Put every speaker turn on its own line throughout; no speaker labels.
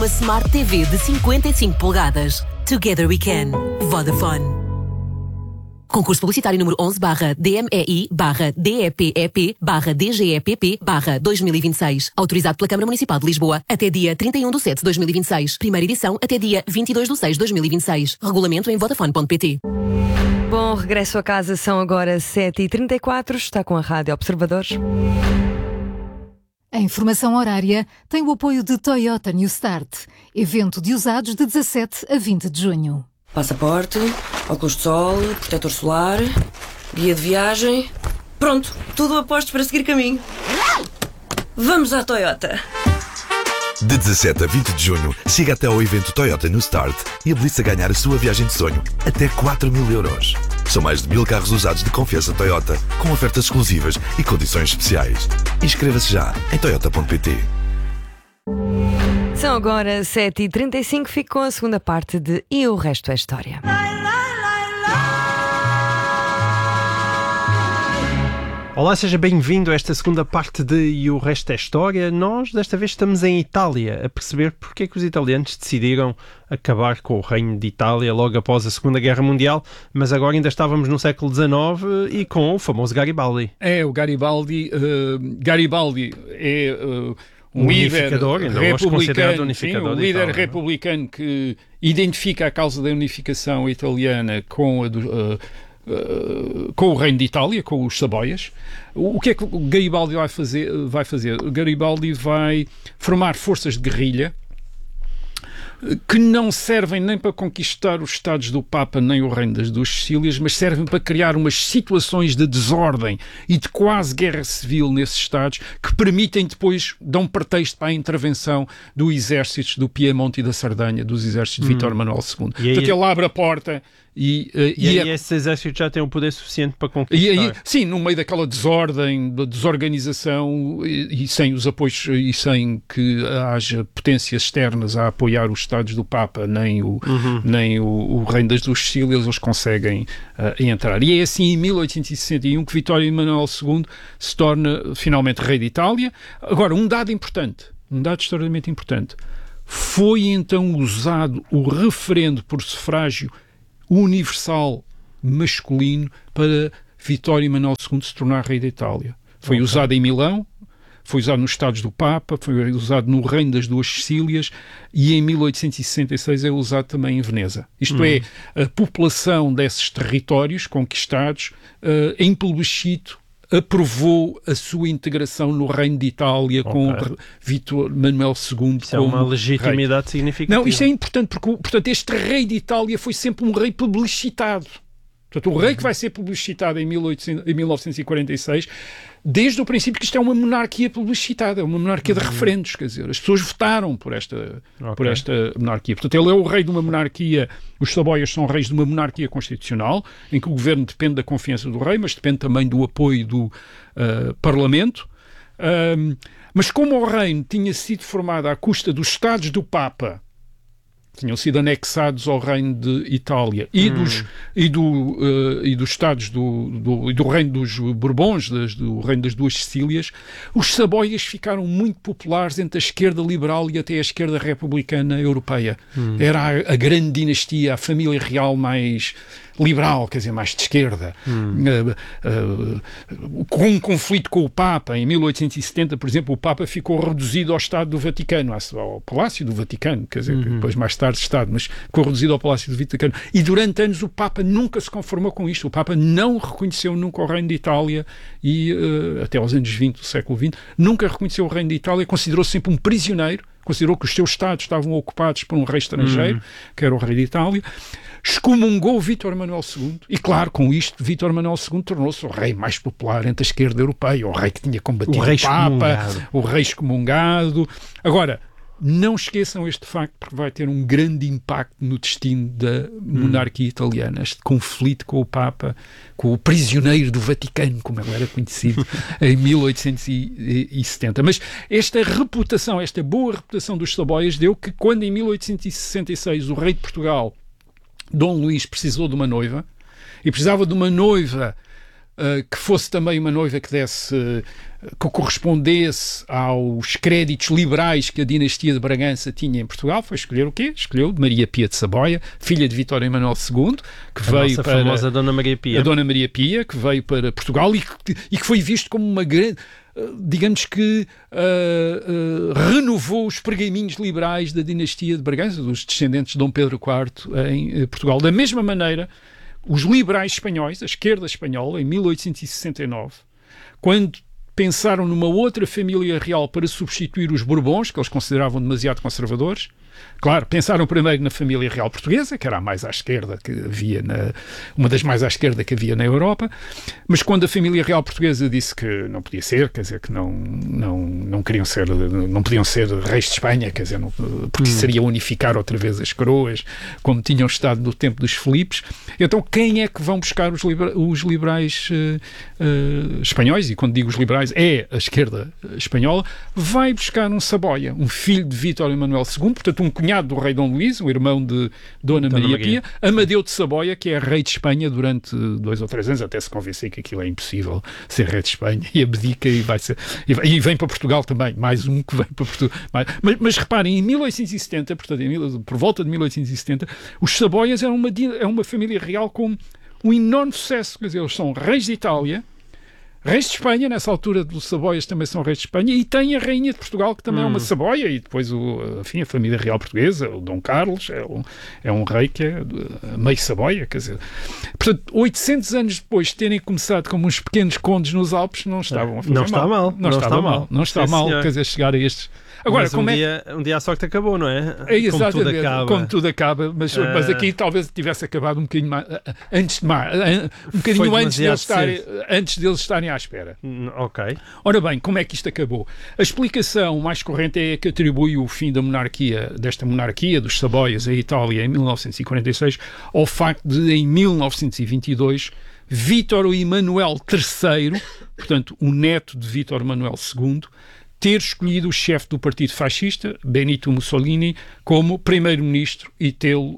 Uma Smart TV de 55 polegadas. Together we can. Vodafone. Concurso publicitário número 11/DMEI/DEPEP/DGEPP/2026. Autorizado pela Câmara Municipal de Lisboa até dia 31/7/2026. Primeira edição até dia 22/6/2026. Regulamento em vodafone.pt.
Bom, regresso a casa, são agora 7h34. Está com a Rádio Observadores.
A informação horária tem o apoio de Toyota New Start. Evento de usados de 17 a 20 de junho.
Passaporte, óculos de sol, protetor solar, guia de viagem. Pronto, tudo a postos para seguir caminho. Vamos à Toyota!
De 17 a 20 de junho, siga até ao evento Toyota New Start e habilite-se a ganhar a sua viagem de sonho, até 4.000 euros. São mais de 1.000 carros usados de confiança Toyota, com ofertas exclusivas e condições especiais. Inscreva-se já em toyota.pt.
São agora 7h35, fico com a segunda parte de E o Resto é História.
Olá, seja bem-vindo a esta segunda parte de E o Resto é História. Nós, desta vez, estamos em Itália a perceber porque é que os italianos decidiram acabar com o reino de Itália logo após a Segunda Guerra Mundial, mas agora ainda estávamos no século XIX e com o famoso Garibaldi.
O Garibaldi. Garibaldi é um líder republicano, um líder republicano que identifica a causa da unificação italiana com o reino de Itália, com os Saboias. O que é que o Garibaldi vai fazer? O Garibaldi vai formar forças de guerrilha que não servem nem para conquistar os Estados do Papa nem o Reino das Duas Sicílias, mas servem para criar umas situações de desordem e de quase guerra civil nesses Estados que permitem depois, dão pretexto para a intervenção do exército do Piemonte e da Sardanha, dos exércitos de Vítor Manuel II. Portanto, ele abre a porta e
esse exército já tem um poder suficiente para conquistar.
Sim, no meio daquela desordem, da desorganização e sem os apoios e sem que haja potências externas a apoiar os Estados do Papa, nem o Reino das Duas Sicílias, eles conseguem entrar. E é assim, em 1861, que Vítor Manuel II se torna finalmente rei de Itália. Agora, um dado extraordinariamente importante, foi então usado o referendo por sufrágio universal masculino para Vítor Manuel II se tornar rei da Itália. Foi usado em Milão, foi usado nos Estados do Papa, foi usado no Reino das Duas Sicílias e em 1866 é usado também em Veneza. Isto é, a população desses territórios conquistados em plebiscito aprovou a sua integração no Reino de Itália com Vítor Manuel II.
Isso é uma legitimidade significativa.
Não, isto é importante porque, portanto, este rei de Itália foi sempre um rei plebiscitado. Portanto, o rei que vai ser plebiscitado em 1946, desde o princípio que isto é uma monarquia plebiscitada, é uma monarquia de referendos, quer dizer, as pessoas votaram por esta monarquia. Portanto, ele é o rei de uma monarquia, os Saboias são reis de uma monarquia constitucional, em que o governo depende da confiança do rei, mas depende também do apoio do Parlamento. Mas como o reino tinha sido formado à custa dos Estados do Papa, tinham sido anexados ao reino de Itália e dos Estados do reino dos Bourbons, do reino das Duas Sicílias, os Saboias ficaram muito populares entre a esquerda liberal e até a esquerda republicana europeia. Era a grande dinastia, a família real mais liberal, quer dizer, mais de esquerda. Com um conflito com o Papa, em 1870, por exemplo, o Papa ficou reduzido ao Estado do Vaticano, ao Palácio do Vaticano, quer dizer, depois mais tarde Estado, mas ficou reduzido ao Palácio do Vaticano. E durante anos o Papa nunca se conformou com isto. O Papa não reconheceu nunca o Reino de Itália e até aos anos 20 do século XX, nunca reconheceu o Reino de Itália, considerou-se sempre um prisioneiro, considerou que os seus Estados estavam ocupados por um rei estrangeiro, que era o rei de Itália. Excomungou Vítor Manuel II e, claro, com isto, Vítor Manuel II tornou-se o rei mais popular entre a esquerda europeia, o rei que tinha combatido o Papa, o rei excomungado. Agora, não esqueçam este facto, porque vai ter um grande impacto no destino da monarquia italiana, este conflito com o Papa, com o prisioneiro do Vaticano, como ele era conhecido, em 1870. Mas esta boa reputação dos Saboias deu que, quando em 1866 o rei de Portugal, Dom Luís, precisou de uma noiva, e precisava de uma noiva que fosse também uma noiva que desse, que correspondesse aos créditos liberais que a dinastia de Bragança tinha em Portugal. Foi escolher o quê? Escolheu Maria Pia de Saboia, filha de Vítor Emanuel II, que veio para...
A famosa Dona Maria Pia.
A Dona Maria Pia, que veio para Portugal e que foi visto como uma grande... digamos que renovou os pergaminhos liberais da dinastia de Bragança, dos descendentes de Dom Pedro IV em Portugal. Da mesma maneira, os liberais espanhóis, a esquerda espanhola, em 1869, quando pensaram numa outra família real para substituir os Bourbons, que eles consideravam demasiado conservadores. Claro, pensaram primeiro na família real portuguesa, que era a mais à esquerda que havia, uma das mais à esquerda que havia na Europa, mas quando a família real portuguesa disse que não podia ser, quer dizer, que não queriam ser, não podiam ser reis de Espanha, quer dizer, porque seria unificar outra vez as coroas, como tinham estado no tempo dos Filipes. Então quem é que vão buscar os liberais espanhóis? E quando digo os liberais, é a esquerda espanhola. Vai buscar um Saboia, um filho de Vítor Emanuel II, portanto um cunhado do rei Dom Luís, o irmão de Dona Maria Pia, Amadeu de Saboia, que é rei de Espanha durante 2 ou 3 anos, até se convencer que aquilo é impossível ser rei de Espanha, e abdica e vem para Portugal também, mais um que vem para Portugal. Mas reparem, em 1870, portanto, por volta de 1870, os Saboias eram uma família real com um enorme sucesso, quer dizer, eles são reis de Itália, reis de Espanha, nessa altura os Saboias também são reis de Espanha, e tem a rainha de Portugal, que também é uma Saboia, e depois a família real portuguesa, o Dom Carlos, é um rei que é meio Saboia, quer dizer. Portanto, 800 anos depois de terem começado como uns pequenos condes nos Alpes, não estavam a fazer
Não está mal.
Não está mal, quer dizer, chegar a estes... Agora,
mas um dia a sorte acabou, não é?
Exatamente, como tudo acaba, mas aqui talvez tivesse acabado um bocadinho mais, um bocadinho antes deles estarem à espera.
Ok.
Ora bem, como é que isto acabou? A explicação mais corrente é que atribui o fim desta monarquia dos Saboias à Itália em 1946 ao facto de, em 1922, Vítor Emanuel III, portanto o neto de Vítor Emanuel II, ter escolhido o chefe do partido fascista, Benito Mussolini, como primeiro-ministro e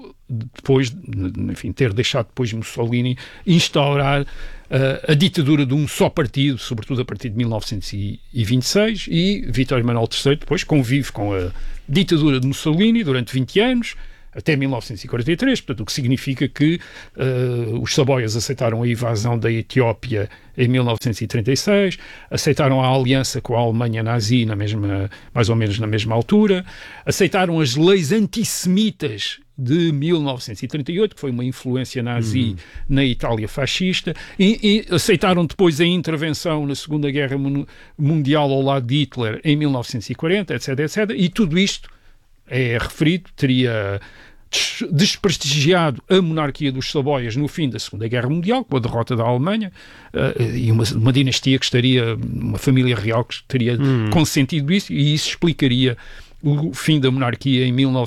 ter deixado depois Mussolini instaurar a ditadura de um só partido, sobretudo a partir de 1926, e Vítor Emanuel III depois convive com a ditadura de Mussolini durante 20 anos, até 1943, portanto, o que significa que os Saboias aceitaram a invasão da Etiópia em 1936, aceitaram a aliança com a Alemanha nazi mais ou menos na mesma altura, aceitaram as leis antissemitas de 1938, que foi uma influência nazi na Itália fascista, e aceitaram depois a intervenção na Segunda Guerra Mundial ao lado de Hitler em 1940, etc, etc, e tudo isto é referido, teria desprestigiado a monarquia dos Saboias no fim da Segunda Guerra Mundial, com a derrota da Alemanha, e uma dinastia que estaria, uma família real que teria consentido isso, e isso explicaria o fim da monarquia em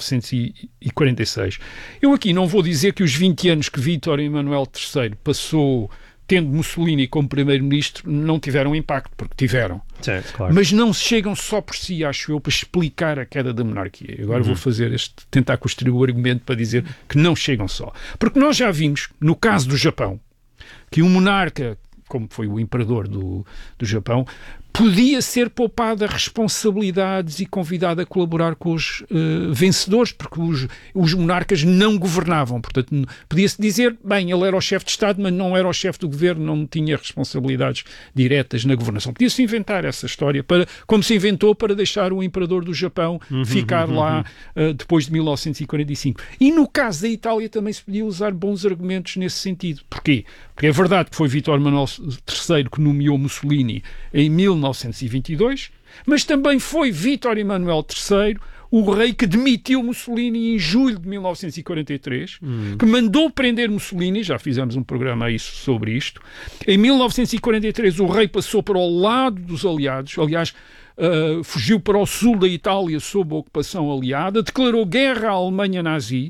1946. Eu aqui não vou dizer que os 20 anos que Vítor Emanuel III passou tendo Mussolini como primeiro-ministro não tiveram impacto, porque tiveram.
Sim, claro.
Mas não chegam só por si, acho eu, para explicar a queda da monarquia. Agora vou tentar construir o argumento para dizer que não chegam só. Porque nós já vimos, no caso do Japão, que um monarca, como foi o imperador do Japão, podia ser poupado a responsabilidades e convidado a colaborar com os vencedores, porque os monarcas não governavam. Portanto, podia-se dizer, bem, ele era o chefe de Estado, mas não era o chefe do governo, não tinha responsabilidades diretas na governação. Podia-se inventar essa história, como se inventou para deixar o imperador do Japão ficar lá depois de 1945. E no caso da Itália também se podia usar bons argumentos nesse sentido. Porquê? Porque é verdade que foi Vítor Emanuel III que nomeou Mussolini em 1922, mas também foi Vítor Emanuel III o rei que demitiu Mussolini em julho de 1943, que mandou prender Mussolini, já fizemos um programa sobre isto. Em 1943 o rei passou para o lado dos aliados, aliás, fugiu para o sul da Itália sob a ocupação aliada, declarou guerra à Alemanha nazi.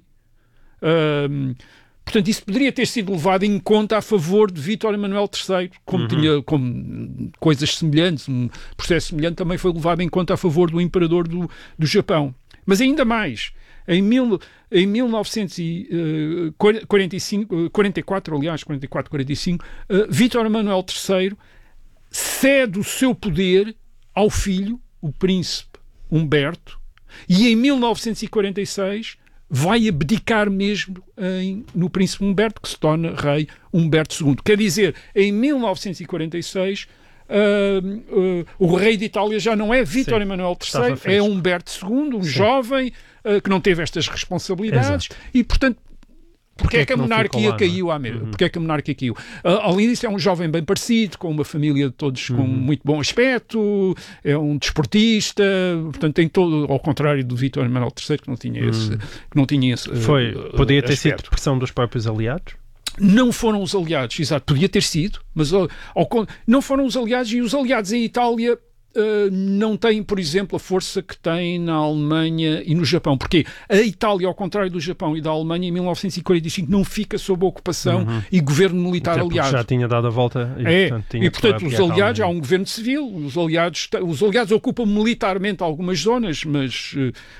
Portanto, isso poderia ter sido levado em conta a favor de Vítor Emanuel III, como tinha coisas semelhantes, um processo semelhante também foi levado em conta a favor do imperador do Japão. Mas ainda mais, Em 1944, Vítor Emanuel III cede o seu poder ao filho, o príncipe Humberto, e em 1946 vai abdicar mesmo no príncipe Humberto, que se torna rei Humberto II. Quer dizer, em 1946 o rei de Itália já não é Vítor Emanuel III, é Humberto II, jovem que não teve estas responsabilidades. Exato. E, portanto, porque é que a monarquia caiu à mesa? Porque é que a monarquia caiu? Além disso, é um jovem bem parecido, com uma família de todos com muito bom aspecto, é um desportista, portanto tem todo, ao contrário do Vítor Emanuel III, que não tinha esse
podia ter
aspecto.
sido pressão dos próprios aliados?
Não foram os aliados, exato, podia ter sido, mas não foram os aliados, e os aliados em Itália não têm, por exemplo, a força que têm na Alemanha e no Japão. Porque a Itália, ao contrário do Japão e da Alemanha, em 1945 não fica sob ocupação e governo militar aliado.
Já tinha dado a volta
portanto os aliados, há um governo civil, os aliados ocupam militarmente algumas zonas, mas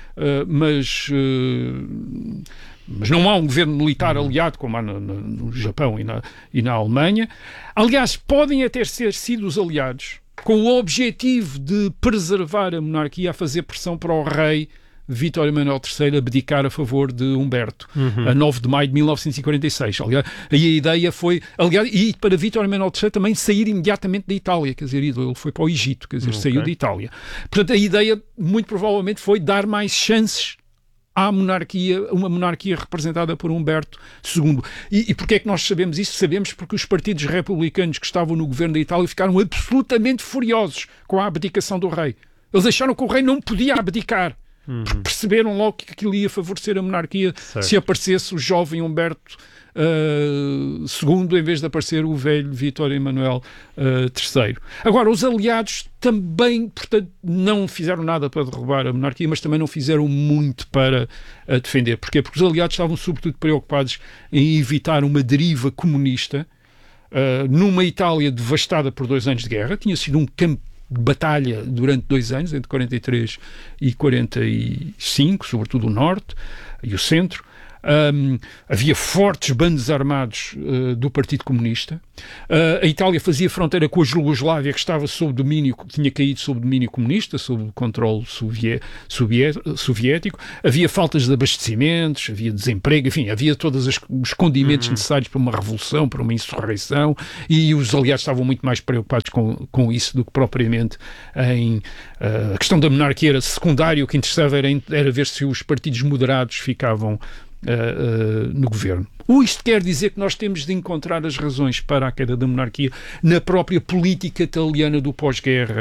não há um governo militar aliado como há no Japão e na Alemanha. Aliás, podem até ter sido os aliados com o objetivo de preservar a monarquia, a fazer pressão para o rei Vítor Emanuel III abdicar a favor de Humberto, a 9 de maio de 1946. Aliás, e a ideia foi, e para Vítor Emanuel III também sair imediatamente da Itália, quer dizer, ele foi para o Egito, quer dizer, saiu da Itália. Portanto, a ideia, muito provavelmente, foi dar mais chances à monarquia, uma monarquia representada por Humberto II. E porquê é que nós sabemos isso? Sabemos porque os partidos republicanos que estavam no governo da Itália ficaram absolutamente furiosos com a abdicação do rei. Eles acharam que o rei não podia abdicar. Porque perceberam logo que aquilo ia favorecer a monarquia se aparecesse o jovem Humberto II, em vez de aparecer o velho Vítor Emanuel III. Agora, os aliados também, portanto, não fizeram nada para derrubar a monarquia, mas também não fizeram muito para a defender. Porquê? Porque os aliados estavam sobretudo preocupados em evitar uma deriva comunista numa Itália devastada por 2 anos de guerra. Tinha sido um campo de batalha durante 2 anos, entre 43 e 45, sobretudo o norte e o centro. Havia fortes bandos armados do Partido Comunista. A Itália fazia fronteira com a Jugoslávia, que estava sob domínio, tinha caído sob domínio comunista, sob o controle soviético. Havia faltas de abastecimentos, havia desemprego, enfim, havia todos os condimentos necessários para uma revolução, para uma insurreição, e os aliados estavam muito mais preocupados com isso do que propriamente em... a questão da monarquia era secundária, o que interessava era ver se os partidos moderados ficavam no governo. Isto quer dizer que nós temos de encontrar as razões para a queda da monarquia na própria política italiana do pós-guerra.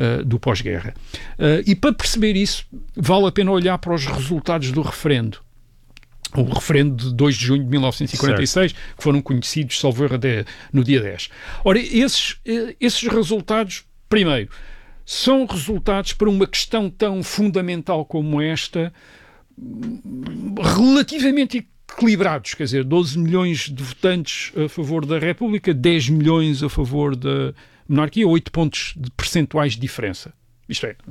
E para perceber isso, vale a pena olhar para os resultados do referendo. O referendo de 2 de junho de 1946, que foram conhecidos, salvo erro, no dia 10. Ora, esses resultados, primeiro, são resultados para uma questão tão fundamental como esta, relativamente equilibrados, quer dizer, 12 milhões de votantes a favor da República, 10 milhões a favor da monarquia, 8 pontos de percentuais de diferença. Isto é...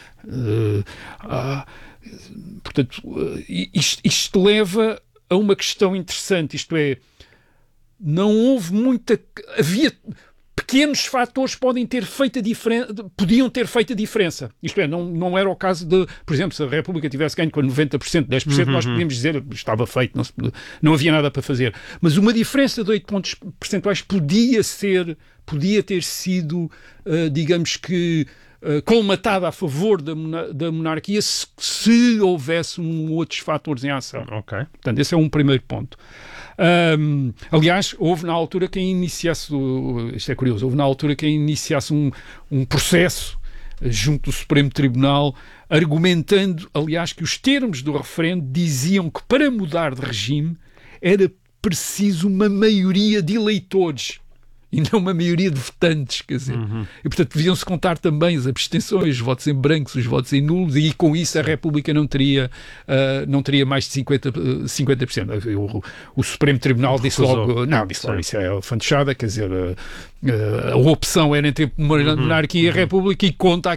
portanto, isto leva a uma questão interessante, isto é, não houve muita... Havia... Pequenos fatores podiam ter feito a diferença. Isto é, não era o caso de, por exemplo, se a República tivesse ganho com 90%, 10%, nós podíamos dizer que estava feito, não havia nada para fazer. Mas uma diferença de 8 pontos percentuais podia ter sido, digamos que, colmatada a favor da monarquia se houvesse outros fatores em ação.
Okay.
Portanto, esse é um primeiro ponto. Aliás, houve na altura quem iniciasse, isto é curioso, houve na altura quem iniciasse um processo junto do Supremo Tribunal, argumentando, aliás, que os termos do referendo diziam que para mudar de regime era preciso uma maioria de eleitores. e não uma maioria de votantes, quer dizer. E, portanto, deviam-se contar também as abstenções, os votos em brancos, os votos em nulos, e com isso a República não teria mais de 50%. O Supremo Tribunal disse logo, isso é fantochada, quer dizer, a opção era entre monarquia e a República, e conta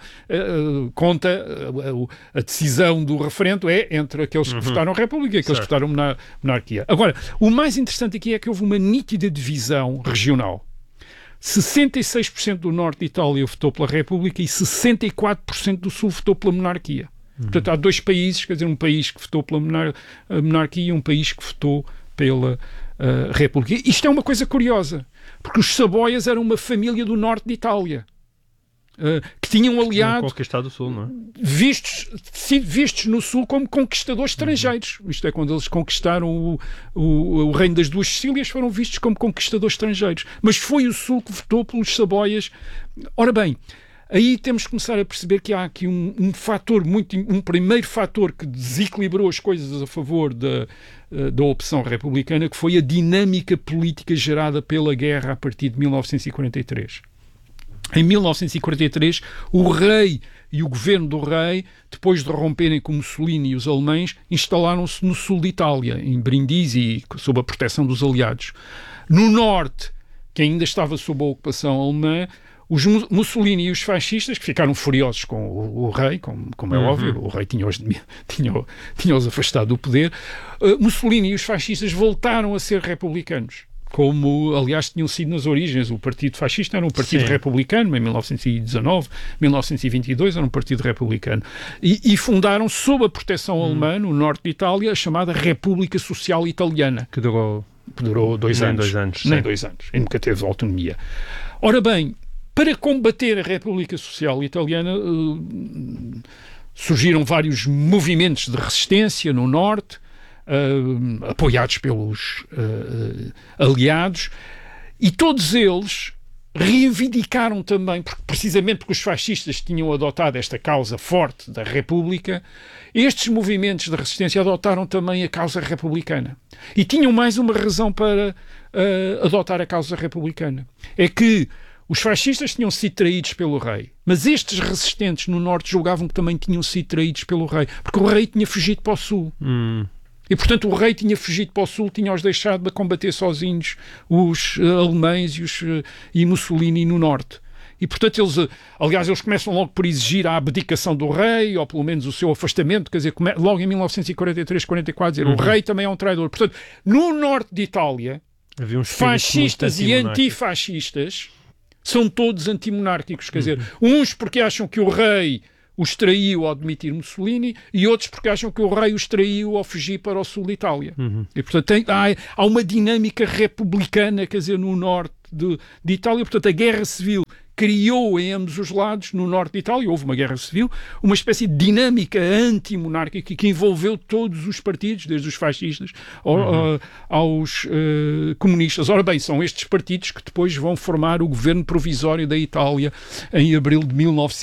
a decisão do referendo é entre aqueles que votaram República e aqueles que votaram monarquia. Agora, o mais interessante aqui é que houve uma nítida divisão regional. 66% do norte de Itália votou pela República e 64% do sul votou pela monarquia. Portanto, há dois países, quer dizer, um país que votou pela monarquia e um país que votou pela República. Isto é uma coisa curiosa, porque os Saboias eram uma família do norte de Itália, que tinham aliado,
conquistado o sul, não é?
vistos no sul como conquistadores estrangeiros. Isto é, quando eles conquistaram o reino das duas Sicílias, foram vistos como conquistadores estrangeiros. Mas foi o sul que votou pelos Saboias. Ora bem, aí temos que começar a perceber que há aqui um primeiro fator que desequilibrou as coisas a favor da opção republicana, que foi a dinâmica política gerada pela guerra a partir de 1943. Em 1943, o rei e o governo do rei, depois de romperem com Mussolini e os alemães, instalaram-se no sul de Itália, em Brindisi, sob a proteção dos aliados. No norte, que ainda estava sob a ocupação alemã, os Mussolini e os fascistas, que ficaram furiosos com o rei, como é óbvio, o rei tinha-os afastado do poder, Mussolini e os fascistas voltaram a ser republicanos, como, aliás, tinham sido nas origens. O Partido Fascista era um partido republicano, em 1919, 1922 era um partido republicano. E fundaram, sob a proteção alemã, no norte de Itália, a chamada República Social Italiana.
Que durou
2 anos. Nem 2 anos. E nunca teve autonomia. Ora bem, para combater a República Social Italiana, surgiram vários movimentos de resistência no norte, apoiados pelos aliados, e todos eles reivindicaram também, precisamente porque os fascistas tinham adotado esta causa forte da República, estes movimentos de resistência adotaram também a causa republicana. E tinham mais uma razão para adotar a causa republicana. É que os fascistas tinham sido traídos pelo rei, mas estes resistentes no norte julgavam que também tinham sido traídos pelo rei, porque o rei tinha fugido para o sul. E, portanto, o rei tinha fugido para o sul, tinha-os deixado a combater sozinhos os alemães e Mussolini no norte. E, portanto, eles começam logo por exigir a abdicação do rei, ou pelo menos o seu afastamento, quer dizer, logo em 1943, 44, dizer, o rei também é um traidor. Portanto, no norte de Itália, fascistas e antifascistas são todos antimonárquicos, quer dizer, uns porque acham que o rei os traiu ao demitir Mussolini, e outros porque acham que o rei os traiu ao fugir para o sul de Itália. E, portanto, há uma dinâmica republicana, quer dizer, no norte de Itália. Portanto, a guerra civil criou em ambos os lados, no norte de Itália, houve uma guerra civil, uma espécie de dinâmica antimonárquica que envolveu todos os partidos, desde os fascistas aos comunistas. Ora bem, são estes partidos que depois vão formar o governo provisório da Itália em abril de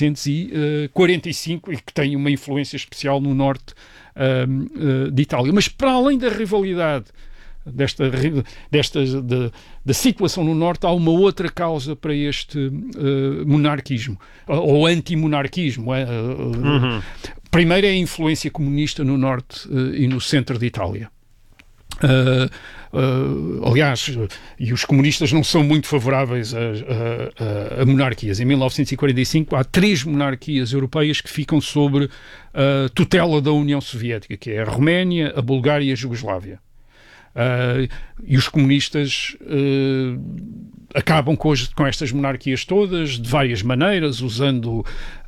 1945 e que têm uma influência especial no norte de Itália. Mas para além da rivalidade da situação no norte, há uma outra causa para este monarquismo, ou antimonarquismo. Primeiro é a influência comunista no norte e no centro de Itália. Aliás, e os comunistas não são muito favoráveis a monarquias. Em 1945 há 3 monarquias europeias que ficam sob a tutela da União Soviética, que é a Roménia, a Bulgária e a Jugoslávia. E os comunistas acabam com estas monarquias todas de várias maneiras, usando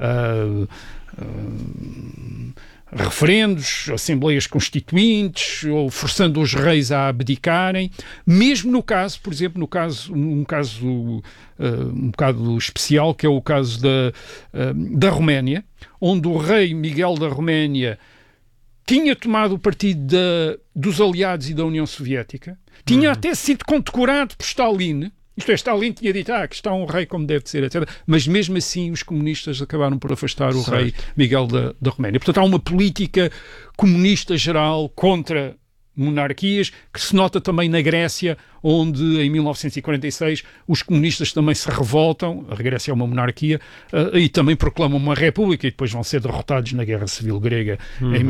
referendos, assembleias constituintes, ou forçando os reis a abdicarem, mesmo no caso, por exemplo, um caso um bocado especial, que é o caso da Roménia, onde o rei Miguel da Roménia tinha tomado o partido dos aliados e da União Soviética, tinha até sido condecorado por Stalin. Isto é, Stalin tinha dito, que está um rei como deve ser, etc. Mas mesmo assim os comunistas acabaram por afastar o rei Miguel da Roménia. Portanto, há uma política comunista geral contra monarquias, que se nota também na Grécia, onde em 1946 os comunistas também se revoltam, a Grécia é uma monarquia, e também proclamam uma república e depois vão ser derrotados na Guerra Civil Grega em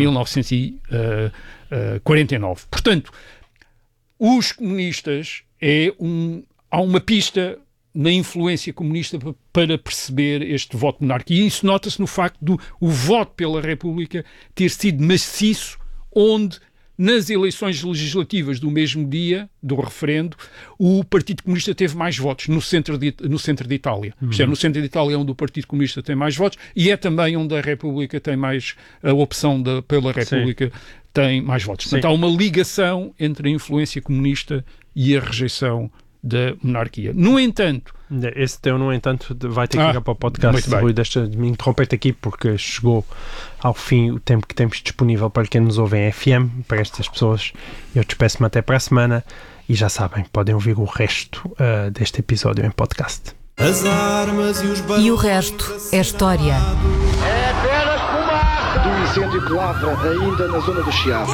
1949. Portanto, os comunistas há uma pista na influência comunista para perceber este voto de monarquia. E isso nota-se no facto do o voto pela República ter sido maciço, onde nas eleições legislativas do mesmo dia, do referendo, o Partido Comunista teve mais votos no centro de Itália. Isto é, no centro de Itália onde o Partido Comunista tem mais votos e é também onde a República tem mais, a opção pela República tem mais votos. Portanto, há uma ligação entre a influência comunista e a rejeição da monarquia. No entanto...
Esse teu, no entanto, vai ter que ir para o podcast. Rui, deixa-me interromper-te aqui porque chegou ao fim o tempo que temos disponível para quem nos ouve em FM, para estas pessoas. Eu despeço-me até para a semana e já sabem, podem ouvir o resto deste episódio em podcast.
As armas
E o resto é história.
É apenas fumaça do incêndio que lavra ainda na zona do Chiado.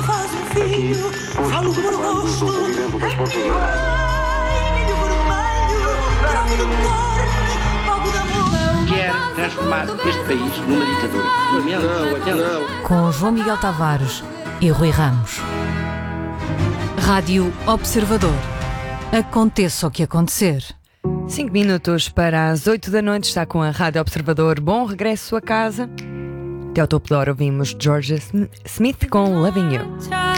Quer transformar este país numa ditadura. Não.
Com João Miguel Tavares e Rui Ramos. Rádio Observador. Aconteça o que acontecer.
5 minutos para as 8 da noite, está com a Rádio Observador. Bom regresso a casa. Até ao topo da hora ouvimos Georgia Smith com Loving You.